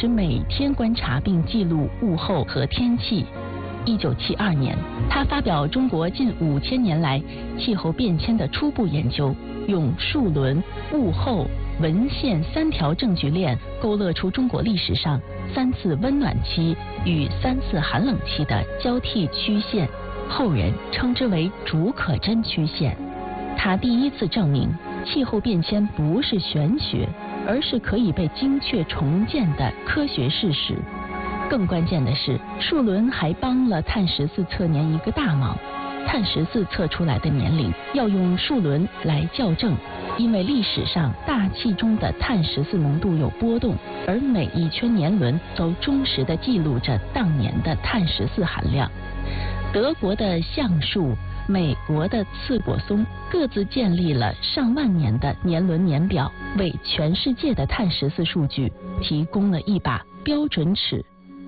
持每天观察并记录物候和天气。1972年，他发表中国近5000年来气候变迁的初步研究，用数轮、物候、文献3条证据链勾勒出中国历史上3次温暖期与3次寒冷期的交替曲线，后人称之为竺可桢曲线。他第一次证明气候变迁不是玄学，而是可以被精确重建的科学事实。更关键的是，数轮还帮了碳14测年一个大忙。碳14测出来的年龄要用数轮来校正，因为历史上大气中的碳14浓度有波动，而每一圈年轮都忠实地记录着当年的碳14含量。德国的橡树、美国的刺果松各自建立了上万年的年轮年表，为全世界的碳14数据提供了一把标准尺。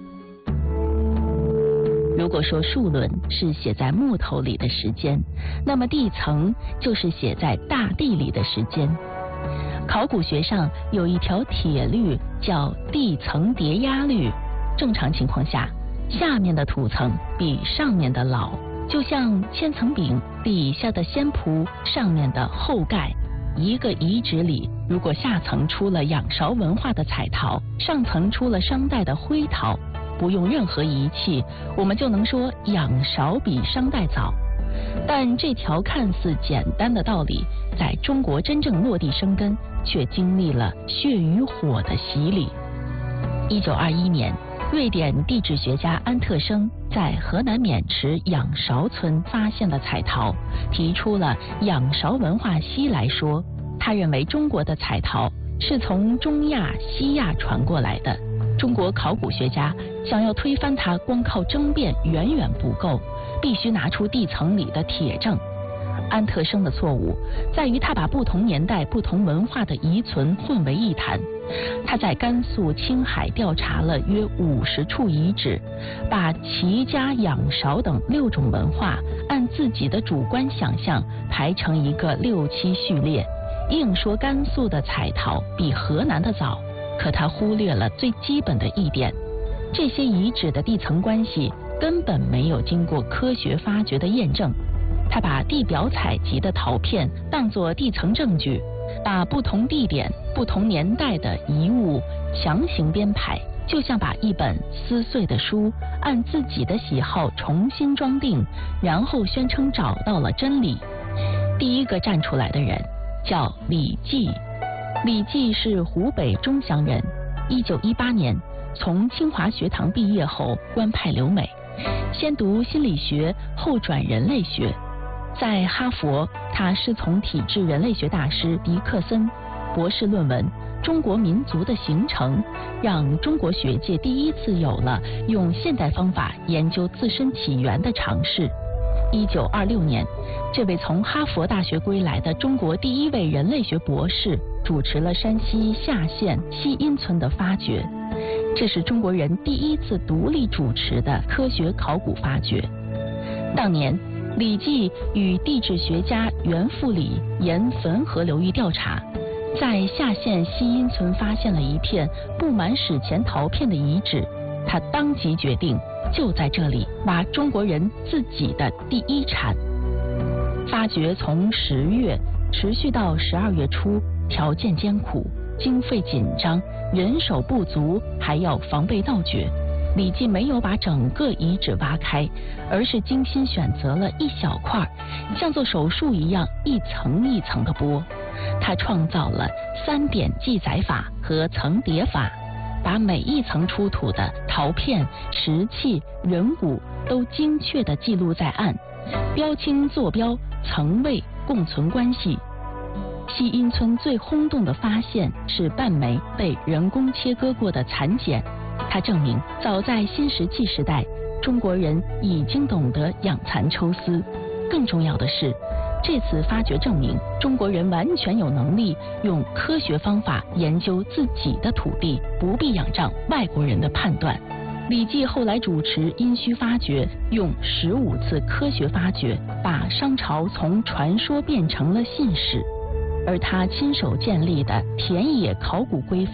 如果说数轮是写在木头里的时间，那么地层就是写在大地里的时间。考古学上有一条铁律叫地层叠压律，正常情况下，下面的土层比上面的老，就像千层饼底下的鲜蒲，上面的后盖。一个遗址里，如果下层出了仰韶文化的彩陶，上层出了商代的灰陶，不用任何仪器，我们就能说仰韶比商代早。但这条看似简单的道理，在中国真正落地生根，却经历了血与火的洗礼。1921年，瑞典地质学家安特生在河南渑池仰韶村发现了彩陶，提出了仰韶文化西来说。他认为中国的彩陶是从中亚、西亚传过来的。中国考古学家想要推翻它，光靠争辩远远不够，必须拿出地层里的铁证。安特生的错误在于他把不同年代、不同文化的遗存混为一谈。他在甘肃、青海调查了约50处遗址，把齐家、仰韶等6种文化按自己的主观想象排成一个6期序列，硬说甘肃的彩陶比河南的早。可他忽略了最基本的一点，这些遗址的地层关系根本没有经过科学发掘的验证。他把地表采集的陶片当作地层证据，把不同地点、不同年代的遗物强行编排，就像把一本撕碎的书按自己的喜好重新装订，然后宣称找到了真理。第一个站出来的人叫李济。李济是湖北钟祥人，1918年从清华学堂毕业后官派留美，先读心理学，后转人类学。在哈佛，他师从体制人类学大师狄克森，博士论文《中国民族的形成》，让中国学界第一次有了用现代方法研究自身起源的尝试。1926年，这位从哈佛大学归来的中国第一位人类学博士主持了山西夏县西阴村的发掘，这是中国人第一次独立主持的科学考古发掘。当年，李济与地质学家袁复礼沿汾河流域调查，在夏县西阴村发现了一片布满史前陶片的遗址。他当即决定就在这里挖中国人自己的第一铲。发掘从10月持续到12月初，条件艰苦，经费紧张，人手不足，还要防备盗掘。李济没有把整个遗址挖开，而是精心选择了一小块，像做手术一样一层一层的剥。他创造了3点记载法和层叠法，把每一层出土的陶片、石器、人骨都精确地记录在案，标清坐标、层位、共存关系。西阴村最轰动的发现是半枚被人工切割过的蚕茧，它证明早在新石器时代，中国人已经懂得养蚕抽丝。更重要的是，这次发掘证明中国人完全有能力用科学方法研究自己的土地，不必仰仗外国人的判断。李济后来主持殷墟发掘，用15次科学发掘，把商朝从传说变成了信史。而他亲手建立的田野考古规范，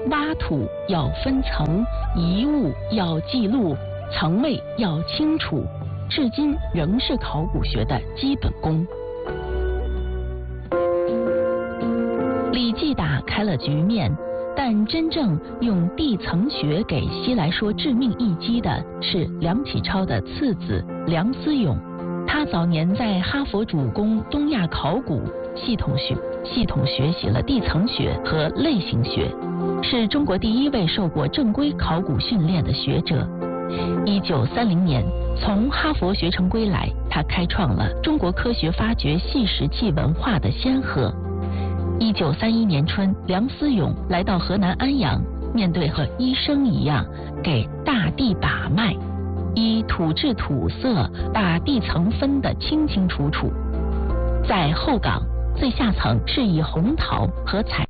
挖土要分层，遗物要记录，层位要清楚，至今仍是考古学的基本功。《礼记》打开了局面，但真正用地层学给西来说致命一击的是梁启超的次子梁思永。他早年在哈佛主攻东亚考古，系统学习了地层学和类型学，是中国第一位受过正规考古训练的学者。1930年从哈佛学成归来，他开创了中国科学发掘细石器文化的先河。1931年春，梁思永来到河南安阳，面对和医生一样给大地把脉，以土质土色把地层分得清清楚楚。在后岗最下层是以红陶和彩